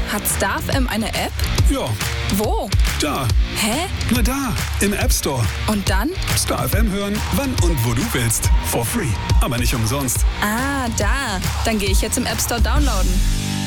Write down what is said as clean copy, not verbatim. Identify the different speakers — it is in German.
Speaker 1: Hat Star FM eine App?
Speaker 2: Ja,
Speaker 1: Wo?
Speaker 2: da.
Speaker 1: Hä?
Speaker 2: Na da, im App Store.
Speaker 1: Und dann?
Speaker 2: Star FM hören, wann und wo du willst. For free, aber nicht umsonst.
Speaker 1: Ah, da. Dann gehe ich jetzt im App Store downloaden.